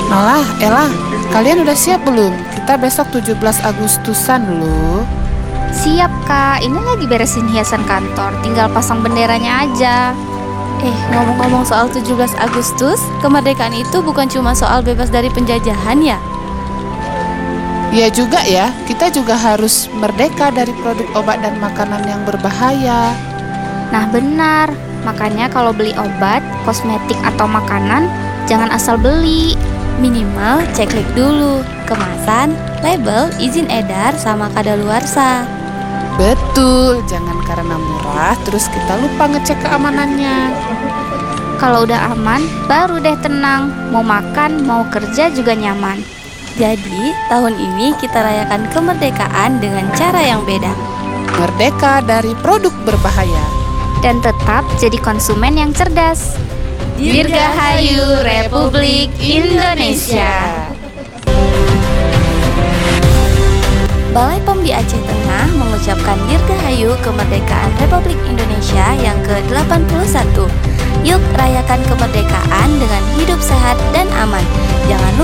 Malah, Ella, kalian udah siap belum? Kita besok 17 Agustusan loh. Siap kak, ini lagi beresin hiasan kantor, tinggal pasang benderanya aja. Ngomong-ngomong soal 17 Agustus, kemerdekaan itu bukan cuma soal bebas dari penjajahan ya? Ya juga ya, kita juga harus merdeka dari produk obat dan makanan yang berbahaya. Nah benar, makanya kalau beli obat, kosmetik atau makanan, jangan asal beli. Minimal cek dulu kemasan, label, izin edar, sama kadaluarsa. Betul, jangan karena murah terus kita lupa ngecek keamanannya. Kalau udah aman, baru deh tenang. Mau makan, mau kerja juga nyaman. Jadi, tahun ini kita rayakan kemerdekaan dengan cara yang beda. Merdeka dari produk berbahaya. Dan tetap jadi konsumen yang cerdas. Dirgahayu Republik Indonesia. Balai POM di Aceh Tengah mengucapkan Dirgahayu kemerdekaan Republik Indonesia yang ke-81. Yuk rayakan kemerdekaan dengan hidup sehat dan aman. Jangan lupa